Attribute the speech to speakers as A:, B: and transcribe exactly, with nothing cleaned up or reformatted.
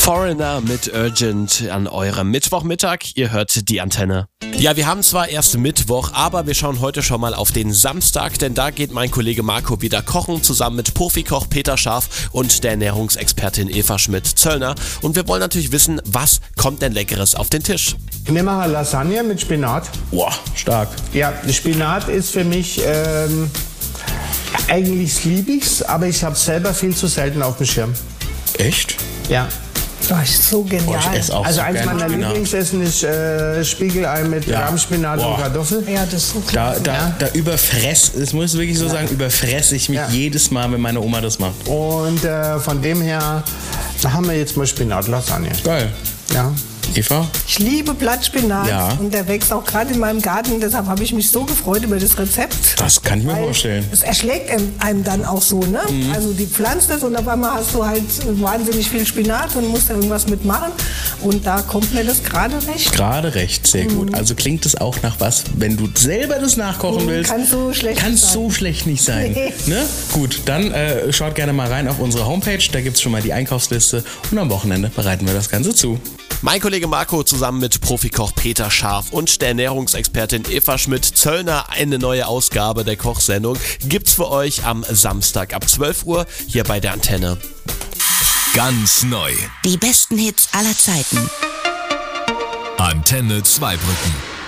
A: Foreigner mit Urgent an eurem Mittwochmittag. Ihr hört die Antenne. Ja, wir haben zwar erst Mittwoch, aber wir schauen heute schon mal auf den Samstag, denn da geht mein Kollege Marco wieder kochen, zusammen mit Profikoch Peter Scharf und der Ernährungsexpertin Eva Schmidt-Zöllner. Und wir wollen natürlich wissen, was kommt denn Leckeres auf den Tisch?
B: Wir machen Lasagne mit Spinat.
C: Boah, stark.
B: Ja, Spinat ist für mich, ähm, eigentlich liebe ich's, aber ich habe selber viel zu selten auf dem Schirm.
C: Echt?
B: Ja.
D: Das ist so genial.
C: Boah, ich esse auch
B: Also
C: so
B: eins
C: gerne
B: meiner
C: Spinat.
B: Lieblingsessen ist äh, Spiegelei mit
C: Ja.
B: Rahmspinat
C: Boah.
B: und Kartoffel.
D: Ja, das ist so
C: Da,
D: klasse.
C: da,
B: Ja.
C: da überfress, das muss ich wirklich so sagen, überfresse ich mich
B: Ja.
C: jedes Mal, wenn meine Oma das macht.
B: Und äh, von dem her, da haben wir jetzt mal Spinat-Lasagne.
C: Geil.
B: Ja.
C: Eva?
D: Ich liebe Blattspinat
C: Ja.
D: und der wächst auch gerade in meinem Garten. Deshalb habe ich mich so gefreut über das Rezept.
C: Das kann ich mir
D: Weil
C: vorstellen.
D: Es erschlägt einem- einem dann auch so, ne?
C: Mhm.
D: Also die pflanzt es und auf einmal hast du halt wahnsinnig viel Spinat und musst da irgendwas mitmachen. Und da kommt mir das gerade recht.
C: Gerade recht, sehr
D: Mhm.
C: gut. Also klingt es auch nach was, wenn du selber das nachkochen
D: Mhm,
C: willst.
D: kann so schlecht
C: Kann
D: nicht sein.
C: so schlecht nicht sein.
D: Nee.
C: Ne? Gut, dann äh, schaut gerne mal rein auf unsere Homepage, da gibt es schon mal die Einkaufsliste und am Wochenende bereiten wir das Ganze zu.
A: Mein Kollege Marco zusammen mit Profikoch Peter Scharf und der Ernährungsexpertin Eva Schmidt-Zöllner. Eine neue Ausgabe der Kochsendung gibt's für euch am Samstag ab zwölf Uhr hier bei der Antenne.
E: Ganz neu.
F: Die besten Hits aller Zeiten.
E: Antenne Zweibrücken.